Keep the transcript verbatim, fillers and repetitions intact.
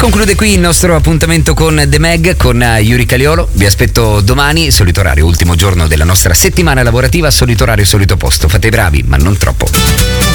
conclude qui il nostro appuntamento con The Mag, con Yuri Caliolo. Vi aspetto domani, solito orario, ultimo giorno della nostra settimana lavorativa, solito orario, solito posto. Fate i bravi, ma non troppo.